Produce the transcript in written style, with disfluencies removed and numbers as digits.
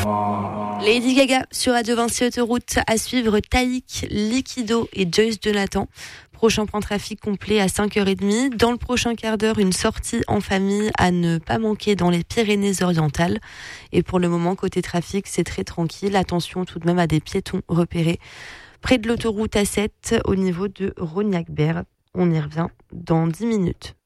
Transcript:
Lady Gaga sur Radio Vinci Autoroute, à suivre Taïk, Liquido et Joyce Jonathan. Prochain point trafic complet à 5h30. Dans le prochain quart d'heure, une sortie en famille à ne pas manquer dans les Pyrénées-Orientales. Et pour le moment, côté trafic, c'est très tranquille. Attention tout de même à des piétons repérés près de l'autoroute A7 au niveau de Rognac-Berre. On y revient dans 10 minutes.